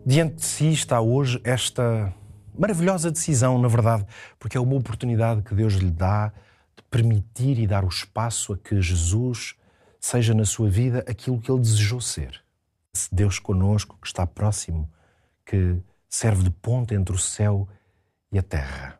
Diante de si está hoje esta maravilhosa decisão, na verdade, porque é uma oportunidade que Deus lhe dá de permitir e dar o espaço a que Jesus seja na sua vida aquilo que Ele desejou ser. Esse Deus conosco, que está próximo, que serve de ponte entre o céu e a terra.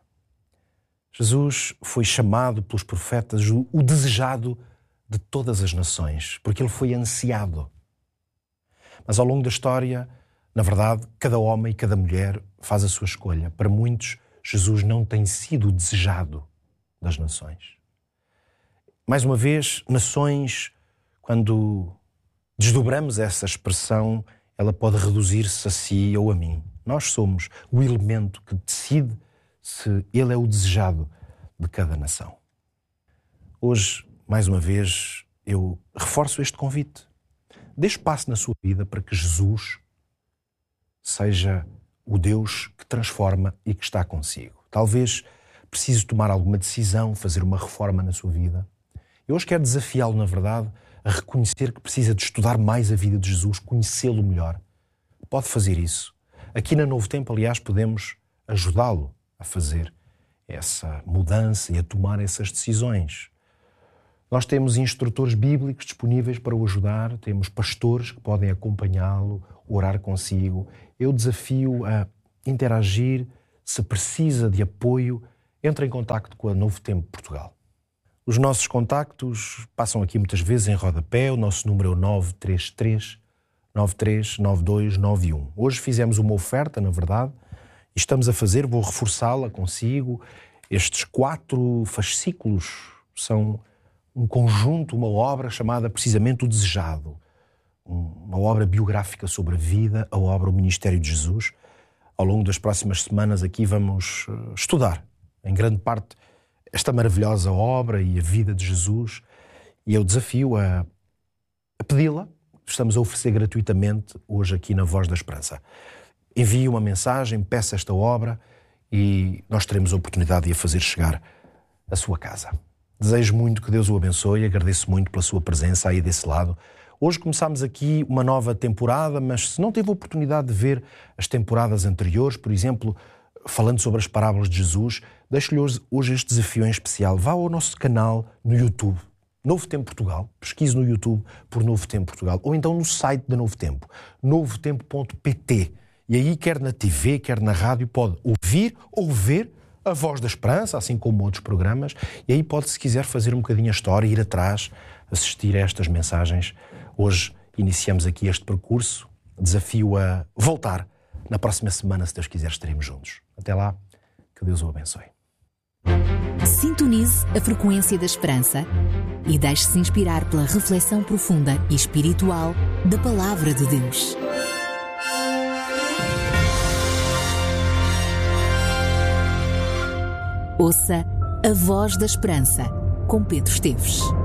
Jesus foi chamado pelos profetas o desejado de todas as nações, porque Ele foi ansiado. Mas ao longo da história, na verdade, cada homem e cada mulher faz a sua escolha. Para muitos, Jesus não tem sido o desejado das nações. Mais uma vez, nações, quando desdobramos essa expressão, ela pode reduzir-se a si ou a mim. Nós somos o elemento que decide se Ele é o desejado de cada nação. Hoje, mais uma vez, eu reforço este convite. Dê espaço na sua vida para que Jesus seja o Deus que transforma e que está consigo. Talvez precise tomar alguma decisão, fazer uma reforma na sua vida. Eu hoje quero desafiá-lo, na verdade, a reconhecer que precisa de estudar mais a vida de Jesus, conhecê-lo melhor. Pode fazer isso. Aqui na Novo Tempo, aliás, podemos ajudá-lo a fazer essa mudança e a tomar essas decisões. Nós temos instrutores bíblicos disponíveis para o ajudar, temos pastores que podem acompanhá-lo, orar consigo. Eu desafio a interagir. Se precisa de apoio, entre em contacto com a Novo Tempo Portugal. Os nossos contactos passam aqui muitas vezes em rodapé. O nosso número é o 933 939291. Hoje fizemos uma oferta, na verdade, e estamos a fazer, vou reforçá-la consigo. Estes 4 fascículos são um conjunto, uma obra chamada precisamente O Desejado. Uma obra biográfica sobre a vida, a obra O Ministério de Jesus. Ao longo das próximas semanas aqui vamos estudar, em grande parte, esta maravilhosa obra e a vida de Jesus. E eu desafio a pedi-la. Estamos a oferecer gratuitamente hoje aqui na Voz da Esperança. Envie uma mensagem, peça esta obra e nós teremos a oportunidade de a fazer chegar à sua casa. Desejo muito que Deus o abençoe, agradeço muito pela sua presença aí desse lado. Hoje começamos aqui uma nova temporada, mas se não teve a oportunidade de ver as temporadas anteriores, por exemplo, falando sobre as parábolas de Jesus, deixo-lhe hoje este desafio em especial. Vá ao nosso canal no YouTube, Novo Tempo Portugal, pesquise no YouTube por Novo Tempo Portugal, ou então no site da Novo Tempo, novotempo.pt. E aí, quer na TV, quer na rádio, pode ouvir ou ver a Voz da Esperança, assim como outros programas, e aí pode, se quiser, fazer um bocadinho a história, ir atrás, assistir a estas mensagens. Hoje iniciamos aqui este percurso, desafio a voltar. Na próxima semana, se Deus quiser, estaremos juntos. Até lá, que Deus o abençoe. Sintonize a frequência da esperança e deixe-se inspirar pela reflexão profunda e espiritual da Palavra de Deus. Ouça a Voz da Esperança, com Pedro Esteves.